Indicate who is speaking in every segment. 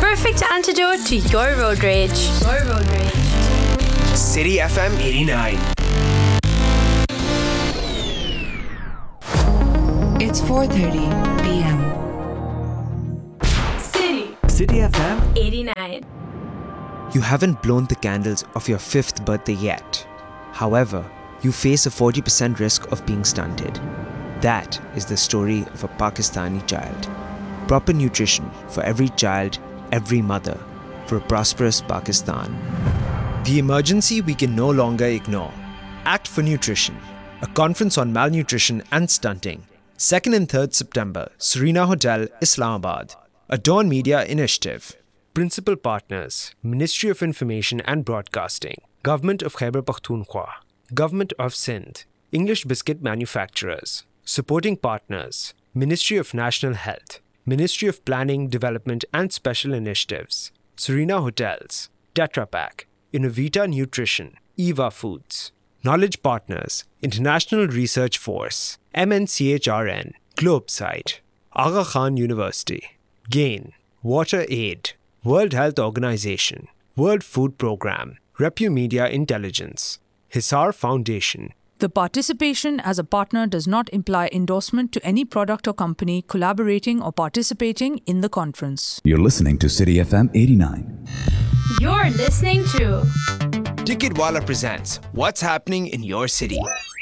Speaker 1: perfect antidote to your road rage.
Speaker 2: City FM 89.
Speaker 3: It's 4:30 p.m.
Speaker 4: City FM
Speaker 1: 89.
Speaker 5: You haven't blown the candles of your 5th birthday yet. However, you face a 40% risk of being stunted. That is the story of a Pakistani child. Proper nutrition for every child, every mother, for a prosperous Pakistan. The emergency we can no longer ignore. Act for Nutrition, a conference on malnutrition and stunting. 2nd and 3rd September, Serena Hotel, Islamabad. A Dawn Media initiative. Principal partners, Ministry of Information and Broadcasting, Government of Khyber Pakhtunkhwa, Government of Sindh, English Biscuit Manufacturers. Supporting partners, Ministry of National Health, Ministry of Planning, Development and Special Initiatives, Serena Hotels, Tetra Pak, Innovita Nutrition, Eva Foods. Knowledge partners, International Research Force, MNCHRN, Globesite, Aga Khan University, GAIN, Water Aid, World Health Organization, World Food Programme, Repu Media Intelligence, Hisar Foundation.
Speaker 6: The participation as a partner does not imply endorsement to any product or company collaborating or participating in the conference.
Speaker 4: You're listening to City FM 89.
Speaker 1: You're listening to
Speaker 2: Ticketwala presents What's Happening in Your City.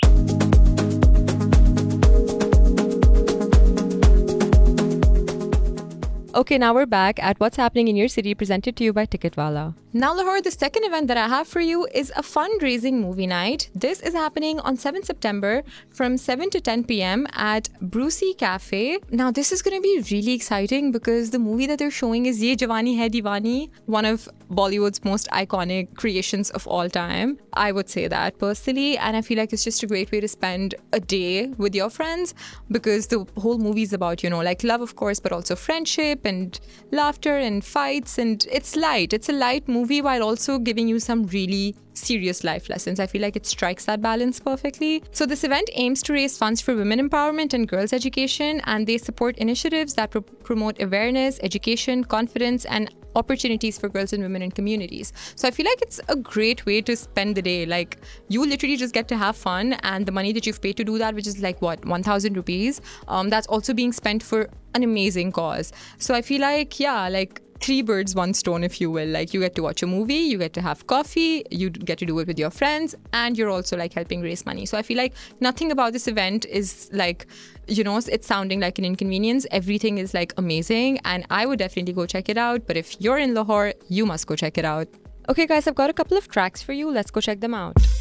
Speaker 7: Okay, now we're back at What's Happening in Your City, presented to you by Ticketwala. Now, Lahore, the second event that I have for you is a fundraising movie night. This is happening on 7th September from 7 to 10 p.m. at Brucey Cafe. Now, this is going to be really exciting because the movie that they're showing is Ye Jawani Hai Diwani, one of Bollywood's most iconic creations of all time. I would say that personally, and I feel like it's just a great way to spend a day with your friends because the whole movie is about, like love, of course, but also friendship and laughter and fights, and it's light. It's a light movie while also giving you some really serious life lessons. I feel like it strikes that balance perfectly. So this event aims to raise funds for women empowerment and girls' education, and they support initiatives that promote awareness, education, confidence, and opportunities for girls and women in communities. So I feel like it's a great way to spend the day. Like, you literally just get to have fun, and the money that you've paid to do that, which is like 1,000 rupees, that's also being spent for an amazing cause. So I feel like, three birds, one stone, if you will. Like, you get to watch a movie, you get to have coffee, you get to do it with your friends, and you're also like helping raise money. So I feel like nothing about this event is like, it's sounding like an inconvenience. Everything is like amazing, and I would definitely go check it out. But if you're in Lahore, you must go check it out. Okay, guys, I've got a couple of tracks for you. Let's go check them out.